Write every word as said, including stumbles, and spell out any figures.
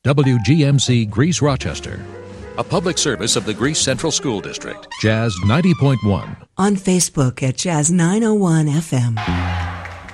W G M C Greece Rochester. A public service of the Greece Central School District. Jazz ninety point one. On Facebook at Jazz nine oh one F M.